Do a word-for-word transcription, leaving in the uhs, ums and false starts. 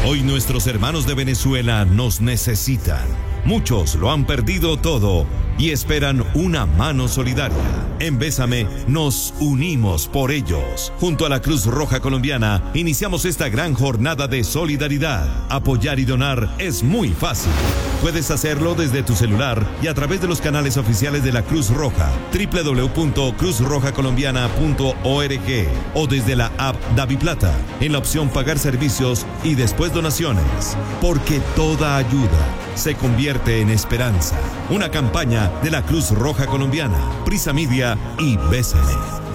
Hoy nuestros hermanos de Venezuela nos necesitan. Muchos lo han perdido todo y esperan una mano solidaria. En Bésame nos unimos por ellos. Junto a la Cruz Roja Colombiana iniciamos esta gran jornada de solidaridad. Apoyar y donar es muy fácil. Puedes hacerlo desde tu celular y a través de los canales oficiales de la Cruz Roja, doble u doble u doble u punto cruz roja colombiana punto org, o desde la app DaviPlata, en la opción Pagar servicios y después donaciones. Porque toda ayuda se convierte en esperanza. Una campaña de la Cruz Roja Colombiana, Prisa Media y Bésame.